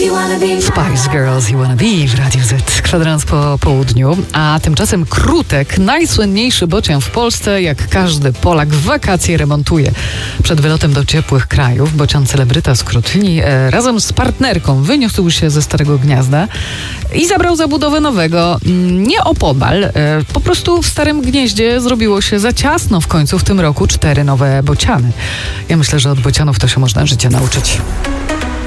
Spice Girls You Wanna Be w Radiu Z. Kwadrans po południu. A tymczasem Krutek, najsłynniejszy bocian w Polsce, jak każdy Polak w wakacje remontuje. Przed wylotem do ciepłych krajów bocian celebryta z Krutni razem z partnerką wyniósł się ze starego gniazda i zabrał zabudowę nowego. Nie opodal, po prostu w starym gnieździe zrobiło się za ciasno. W końcu w tym roku 4 nowe bociany. Ja myślę, że od bocianów to się można życie nauczyć.